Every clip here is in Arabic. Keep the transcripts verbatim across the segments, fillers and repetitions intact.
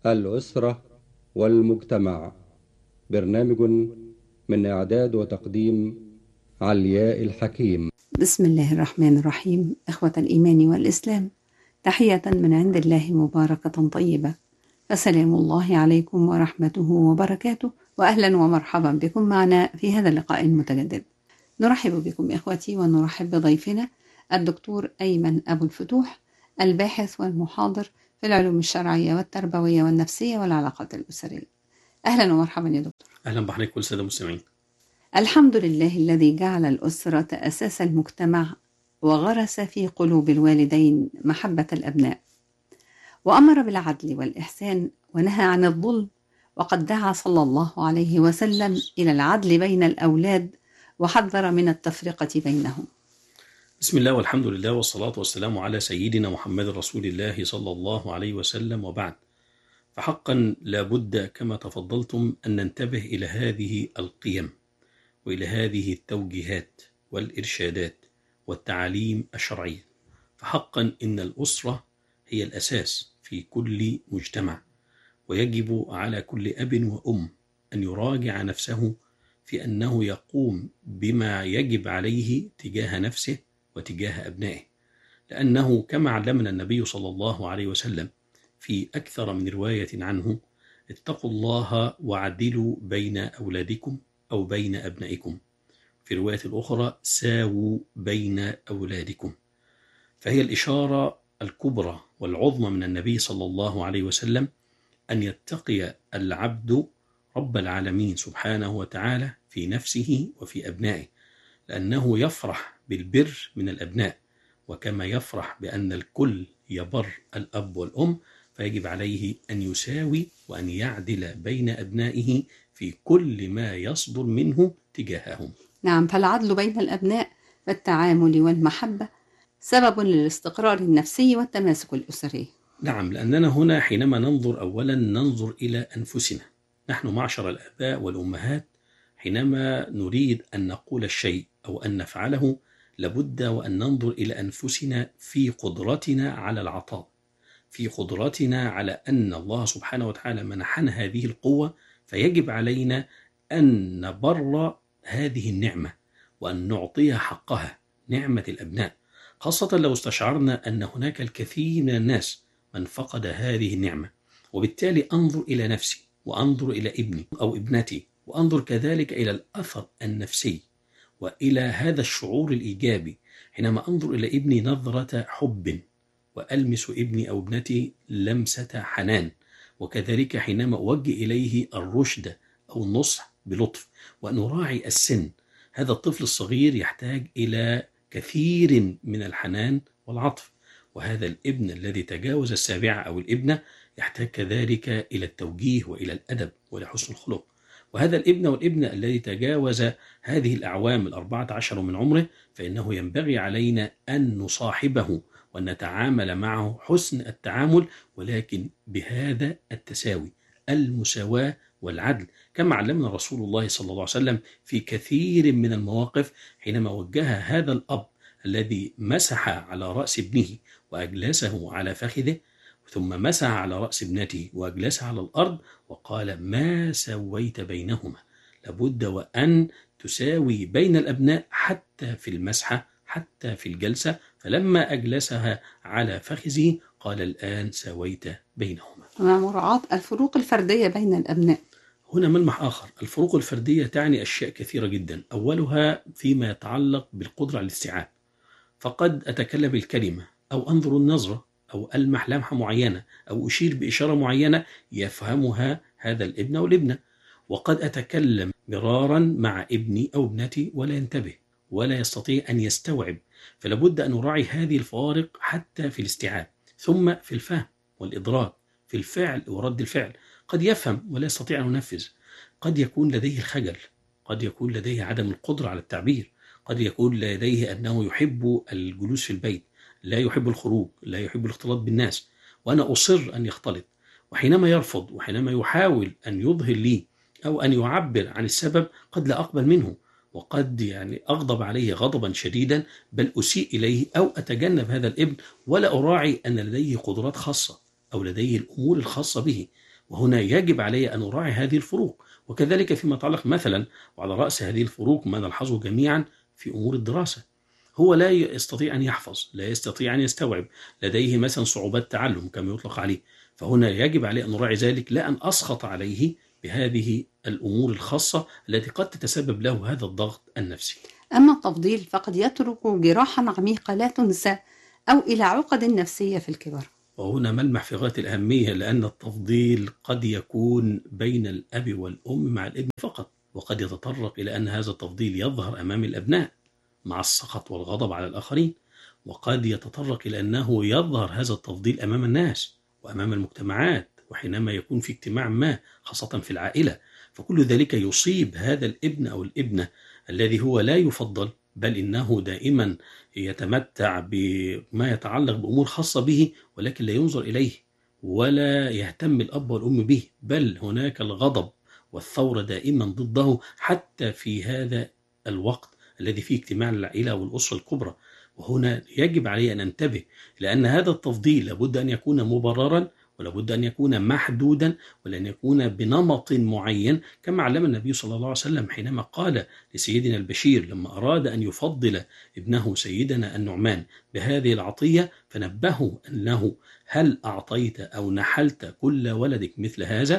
الأسرة والمجتمع. برنامج من إعداد وتقديم علياء الحكيم. بسم الله الرحمن الرحيم. إخوة الإيمان والإسلام، تحية من عند الله مباركة طيبة، فسلام الله عليكم ورحمته وبركاته، وأهلا ومرحبا بكم معنا في هذا اللقاء المتجدد. نرحب بكم إخوتي، ونرحب بضيفنا الدكتور أيمن أبو الفتوح، الباحث والمحاضر في العلوم الشرعية والتربوية والنفسية والعلاقات الأسرية. أهلا ومرحبا يا دكتور. أهلا بحضرتك كل سادة المستمعين. الحمد لله الذي جعل الأسرة أساس المجتمع، وغرس في قلوب الوالدين محبة الأبناء، وأمر بالعدل والإحسان ونهى عن الظلم، وقد دعا صلى الله عليه وسلم إلى العدل بين الأولاد، وحذر من التفرقة بينهم. بسم الله والحمد لله والصلاة والسلام على سيدنا محمد رسول الله صلى الله عليه وسلم، وبعد، فحقا لابد كما تفضلتم أن ننتبه إلى هذه القيم وإلى هذه التوجيهات والإرشادات والتعاليم الشرعية. فحقا إن الأسرة هي الأساس في كل مجتمع، ويجب على كل أب وأم أن يراجع نفسه في أنه يقوم بما يجب عليه تجاه نفسه وتجاه أبنائه، لأنه كما علمنا النبي صلى الله عليه وسلم في أكثر من رواية عنه: اتقوا الله وعدلوا بين أولادكم أو بين أبنائكم. في رواية الأخرى: ساووا بين أولادكم. فهي الإشارة الكبرى والعظمى من النبي صلى الله عليه وسلم أن يتقي العبد رب العالمين سبحانه وتعالى في نفسه وفي أبنائه، لأنه يفرح بالبر من الأبناء، وكما يفرح بأن الكل يبر الأب والأم، فيجب عليه أن يساوي وأن يعدل بين أبنائه في كل ما يصدر منه تجاههم. نعم، فالعدل بين الأبناء والتعامل والمحبة سبب للاستقرار النفسي والتماسك الأسري. نعم، لأننا هنا حينما ننظر أولا ننظر إلى أنفسنا، نحن معشر الآباء والأمهات، حينما نريد أن نقول الشيء أو أن نفعله لابد وأن ننظر إلى أنفسنا في قدرتنا على العطاء، في قدرتنا على أن الله سبحانه وتعالى منحنا هذه القوة، فيجب علينا أن نبر هذه النعمة وأن نعطيها حقها، نعمة الأبناء، خاصة لو استشعرنا أن هناك الكثير من الناس من فقد هذه النعمة. وبالتالي أنظر إلى نفسي، وأنظر إلى ابني أو ابنتي، وأنظر كذلك إلى الأثر النفسي وإلى هذا الشعور الإيجابي حينما أنظر إلى ابني نظرة حب، وألمس ابني أو ابنتي لمسة حنان، وكذلك حينما أوجه إليه الرشد أو النصح بلطف، وأن أراعي السن. هذا الطفل الصغير يحتاج إلى كثير من الحنان والعطف، وهذا الابن الذي تجاوز السابعة أو الابنة يحتاج كذلك إلى التوجيه وإلى الأدب وإلى حسن الخلق. وهذا الابن والابنة الذي تجاوز هذه الأعوام الأربعة عشر من عمره، فإنه ينبغي علينا أن نصاحبه وأن نتعامل معه حسن التعامل، ولكن بهذا التساوي، المساواة والعدل، كما علمنا رسول الله صلى الله عليه وسلم في كثير من المواقف حينما وجه هذا الأب الذي مسح على رأس ابنه وأجلسه على فخذه، ثم مسح على رأس ابنته وأجلسها على الأرض، وقال: ما سويت بينهما. لابد وأن تساوي بين الأبناء حتى في المسحة، حتى في الجلسة. فلما أجلسها على فخذه قال: الآن سويت بينهما. مع مراعاة الفروق الفردية بين الأبناء. هنا ملمح آخر: الفروق الفردية تعني أشياء كثيرة جدا، أولها فيما يتعلق بالقدرة على الاستيعاب. فقد أتكلم الكلمة أو أنظر النظرة أو ألمح لمحة معينة أو أشير بإشارة معينة يفهمها هذا الابن أو الابنة، وقد أتكلم مرارا مع ابني أو ابنتي ولا ينتبه ولا يستطيع أن يستوعب. فلابد أن نراعي هذه الفوارق حتى في الاستيعاب، ثم في الفهم والإدراك، في الفعل ورد الفعل. قد يفهم ولا يستطيع أن ينفذ، قد يكون لديه الخجل، قد يكون لديه عدم القدرة على التعبير، قد يكون لديه أنه يحب الجلوس في البيت، لا يحب الخروج، لا يحب الاختلاط بالناس، وأنا أصر أن يختلط. وحينما يرفض وحينما يحاول أن يظهر لي أو أن يعبر عن السبب قد لا أقبل منه، وقد يعني أغضب عليه غضبا شديدا، بل أسيء إليه أو أتجنب هذا الابن، ولا أراعي أن لديه قدرات خاصة أو لديه الأمور الخاصة به. وهنا يجب علي أن أراعي هذه الفروق. وكذلك فيما يتعلق مثلا، وعلى رأس هذه الفروق ما نلحظه جميعا في أمور الدراسة. هو لا يستطيع أن يحفظ، لا يستطيع أن يستوعب، لديه مثلا صعوبات تعلم كما يطلق عليه، فهنا يجب علي أن أراعي ذلك، لا أن أسخط عليه بهذه الأمور الخاصة التي قد تتسبب له هذا الضغط النفسي. أما التفضيل فقد يترك جراحا عميقة لا تنسى أو إلى عقد نفسية في الكبر. وهنا ملمح في غاية الأهمية، لأن التفضيل قد يكون بين الأب والأم مع الابن فقط، وقد يتطرق إلى أن هذا التفضيل يظهر أمام الأبناء مع السخط والغضب على الآخرين، وقد يتطرق إلى أنه يظهر هذا التفضيل أمام الناس وأمام المجتمعات، وحينما يكون في اجتماع ما خاصة في العائلة، فكل ذلك يصيب هذا الابن أو الابنة الذي هو لا يفضل، بل إنه دائما يتمتع بما يتعلق بأمور خاصة به، ولكن لا ينظر إليه ولا يهتم الأب والأم به، بل هناك الغضب والثورة دائما ضده حتى في هذا الوقت الذي فيه اجتماع العائلة والأسرة الكبرى. وهنا يجب علي أن أنتبه، لأن هذا التفضيل لابد أن يكون مبررا، ولابد أن يكون محدودا، ولأن يكون بنمط معين، كما علم النبي صلى الله عليه وسلم حينما قال لسيدنا البشير لما أراد أن يفضل ابنه سيدنا النعمان بهذه العطية، فنبهه أنه هل أعطيت أو نحلت كل ولدك مثل هذا؟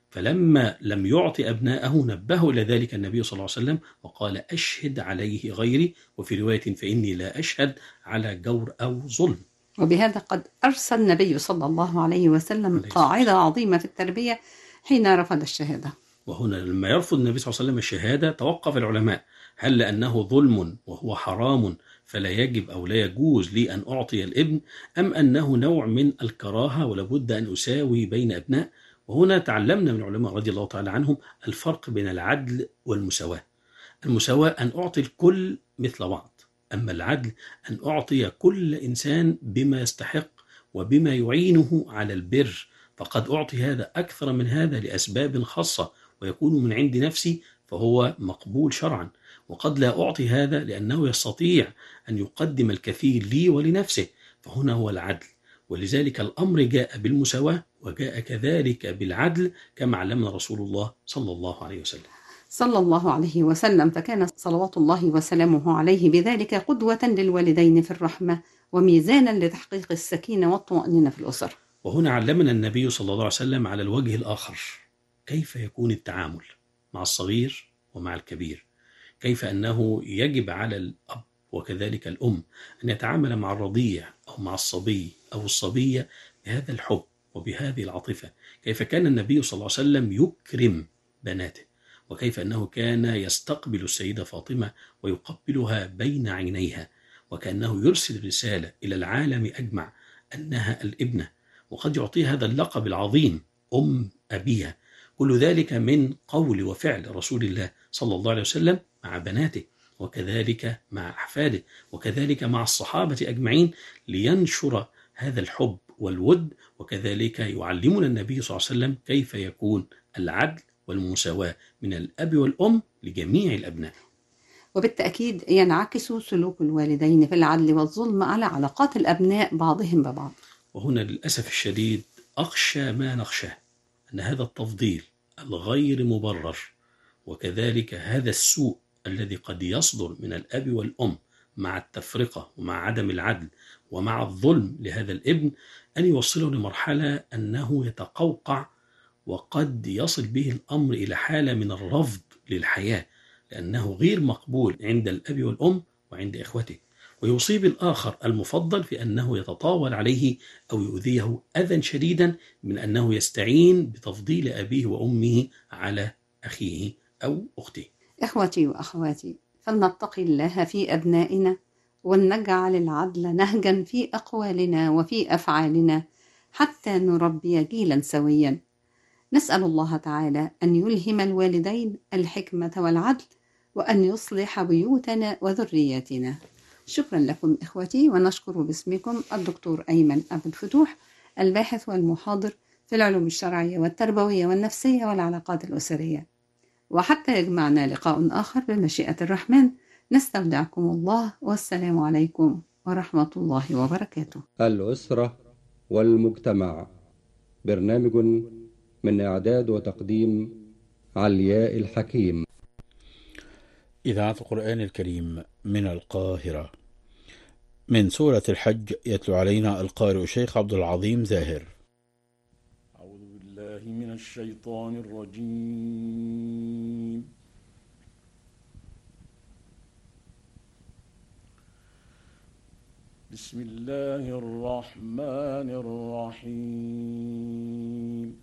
فلما لم يعطي أبناءه نبهه إلى ذلك النبي صلى الله عليه وسلم وقال أشهد عليه غيري، وفي رواية فإني لا أشهد على جور أو ظلم. وبهذا قد أرسل النبي صلى الله عليه وسلم قاعدة عظيمة في التربية حين رفض الشهادة. وهنا لما يرفض النبي صلى الله عليه وسلم الشهادة توقف العلماء، هل لأنه ظلم وهو حرام فلا يجب أو لا يجوز لي أن أعطي الابن، أم أنه نوع من الكراهة ولابد أن أساوي بين أبناء؟ وهنا تعلمنا من علماء رضي الله تعالى عنهم الفرق بين العدل والمساواة. المساواة أن أعطي الكل مثل بعض، أما العدل أن أعطي كل إنسان بما يستحق وبما يعينه على البر، فقد أعطي هذا أكثر من هذا لأسباب خاصة ويكون من عند نفسي فهو مقبول شرعا، وقد لا أعطي هذا لأنه يستطيع أن يقدم الكثير لي ولنفسه، فهنا هو العدل. ولذلك الأمر جاء بالمساواة وجاء كذلك بالعدل كما علمنا رسول الله صلى الله عليه وسلم صلى الله عليه وسلم، فكان صلوات الله وسلامه عليه بذلك قدوة للوالدين في الرحمة وميزانا لتحقيق السكينة والطمأنينة في الأسر. وهنا علمنا النبي صلى الله عليه وسلم على الوجه الآخر كيف يكون التعامل مع الصغير ومع الكبير، كيف أنه يجب على الأب وكذلك الأم أن يتعامل مع الرضيع أو مع الصبي أو الصبية بهذا الحب وبهذه العاطفة، كيف كان النبي صلى الله عليه وسلم يكرم بناته، وكيف أنه كان يستقبل السيدة فاطمة ويقبلها بين عينيها، وكأنه يرسل رسالة إلى العالم أجمع أنها الابنة، وقد يعطيها هذا اللقب العظيم أم أبيها. كل ذلك من قول وفعل رسول الله صلى الله عليه وسلم مع بناته، وكذلك مع أحفاده، وكذلك مع الصحابة أجمعين، لينشر هذا الحب والود. وكذلك يعلمنا النبي صلى الله عليه وسلم كيف يكون العدل والمساواة من الأب والأم لجميع الأبناء. وبالتأكيد ينعكس سلوك الوالدين في العدل والظلم على علاقات الأبناء بعضهم ببعض. وهنا للأسف الشديد أخشى ما نخشاه أن هذا التفضيل الغير مبرر وكذلك هذا السوء الذي قد يصدر من الأب والأم مع التفرقة ومع عدم العدل ومع الظلم لهذا الابن أن يوصله لمرحلة أنه يتقوقع، وقد يصل به الأمر إلى حالة من الرفض للحياة، لأنه غير مقبول عند الأب والأم وعند إخوته، ويصيب الآخر المفضل في أنه يتطاول عليه أو يؤذيه أذى شديدا من أنه يستعين بتفضيل أبيه وأمه على أخيه أو أخته. إخوتي وأخواتي، فلنتقي الله في أبنائنا ولنجعل العدل نهجا في أقوالنا وفي أفعالنا حتى نربي جيلا سويا. نسأل الله تعالى أن يلهم الوالدين الحكمة والعدل وأن يصلح بيوتنا وذرياتنا. شكرا لكم إخوتي، ونشكر باسمكم الدكتور أيمن أبو الفتوح، الباحث والمحاضر في العلوم الشرعية والتربوية والنفسية والعلاقات الأسرية. وحتى يجمعنا لقاء آخر بمشيئة الرحمن، نستودعكم الله، والسلام عليكم ورحمة الله وبركاته. الأسرة والمجتمع، برنامج من إعداد وتقديم علياء الحكيم. إذاعة القرآن الكريم من القاهرة، من سورة الحج، يتلو علينا القارئ الشيخ عبد العظيم زاهر. أعوذ بالله من الشيطان الرجيم. بسم الله الرحمن الرحيم.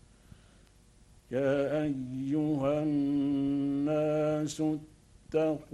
يا أيها الناس اتقوا